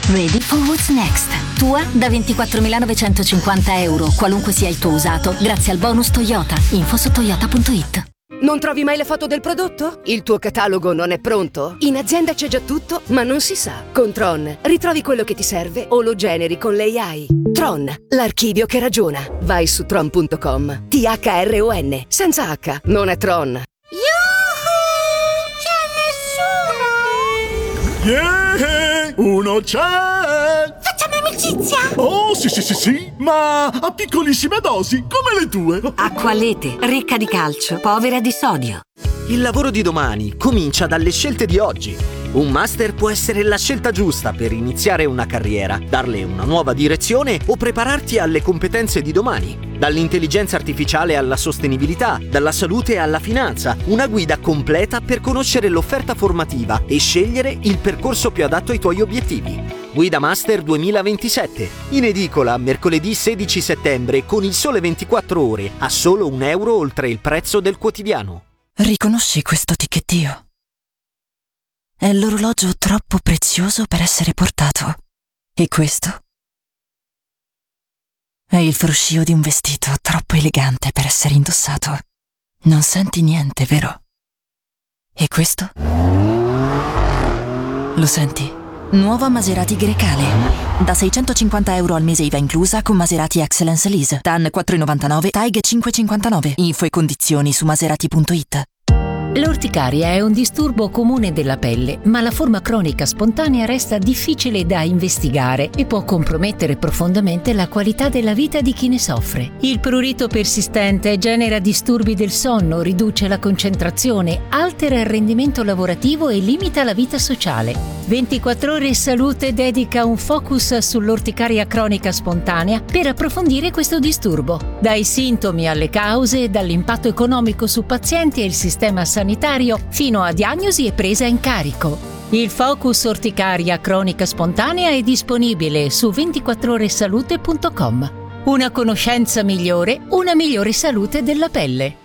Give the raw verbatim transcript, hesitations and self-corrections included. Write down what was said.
Ready for what's next. Tua da ventiquattromilanovecentocinquanta euro, qualunque sia il tuo usato, grazie al bonus Toyota. Info su toyota punto it. Non trovi mai le foto del prodotto? Il tuo catalogo non è pronto? In azienda c'è già tutto, ma non si sa. Con Tron ritrovi quello che ti serve o lo generi con l'A I. Tron, l'archivio che ragiona. Vai su tron punto com. T H R O N, senza H, non è Tron. Yuhu! C'è nessuno! Yeah! Uno c'è! Facciamo amicizia! Oh, sì, sì, sì, sì, ma a piccolissime dosi, come le tue. Acqualete, ricca di calcio, povera di sodio. Il lavoro di domani comincia dalle scelte di oggi. Un master può essere la scelta giusta per iniziare una carriera, darle una nuova direzione o prepararti alle competenze di domani. Dall'intelligenza artificiale alla sostenibilità, dalla salute alla finanza, una guida completa per conoscere l'offerta formativa e scegliere il percorso più adatto ai tuoi obiettivi. Guida Master duemilaventisette, in edicola mercoledì sedici settembre con il Sole ventiquattro Ore a solo un euro oltre il prezzo del quotidiano. Riconosci questo ticchettio? È l'orologio troppo prezioso per essere portato. E questo? È il fruscio di un vestito troppo elegante per essere indossato. Non senti niente, vero? E questo? Lo senti? Nuova Maserati Grecale. Da seicentocinquanta euro al mese I V A inclusa con Maserati Excellence Lease. T A N quattro virgola novantanove, T A I G cinque virgola cinquantanove. Info e condizioni su maserati punto it. L'orticaria è un disturbo comune della pelle, ma la forma cronica spontanea resta difficile da investigare e può compromettere profondamente la qualità della vita di chi ne soffre. Il prurito persistente genera disturbi del sonno, riduce la concentrazione, altera il rendimento lavorativo e limita la vita sociale. ventiquattro Ore Salute dedica un focus sull'orticaria cronica spontanea per approfondire questo disturbo. Dai sintomi alle cause, dall'impatto economico su pazienti e il sistema sanitario sanitario fino a diagnosi e presa in carico. Il Focus Orticaria Cronica Spontanea è disponibile su ventiquattro ore salute punto com. Una conoscenza migliore, una migliore salute della pelle.